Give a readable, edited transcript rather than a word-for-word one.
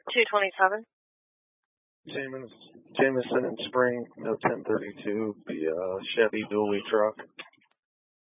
227. Jameson and Spring, no 1032, the Chevy dually truck.